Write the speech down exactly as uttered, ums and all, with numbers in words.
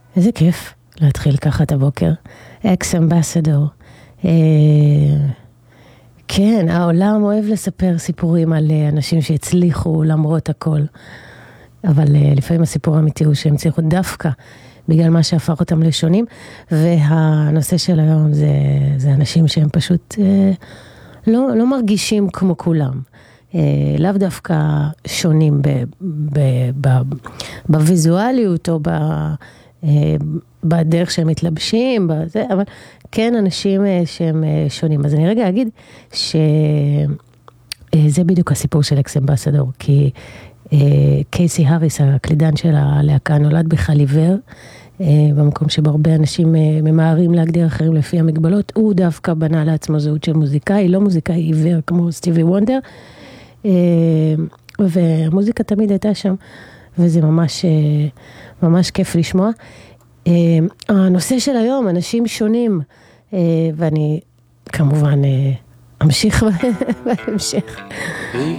איזה כיף להתחיל ככה את הבוקר. אקס אמבסדור. כן, העולם אוהב לספר סיפורים על אנשים שהצליחו למרות הכל. אבל לפעמים הסיפור האמיתי הוא שהם הצליחו דווקא בגלל מה שהפך אותם לשונים. והנושא של היום זה, זה אנשים שהם פשוט לא, לא מרגישים כמו כולם. לאו דווקא שונים ב, ב, ב, בוויזואליות או ב... בדרך שהם מתלבשים, בזה, אבל כן אנשים שהם שונים. אז אני רגע אגיד שזה בדיוק הסיפור של אקס אמבסדור, כי קייסי האריס, הקלידן של הלהקה, נולד בכלל עיוור, במקום שבו הרבה אנשים ממהרים להגדיר אחרים לפי המגבלות, הוא דווקא בנה לעצמו זהות של מוזיקאי, לא מוזיקאי עיוור כמו סטיבי וונדר, והמוזיקה תמיד הייתה שם, וזה ממש, ממש כיף לשמוע. הנושא של היום, אנשים שונים, ואני כמובן אמשיך בהמשך.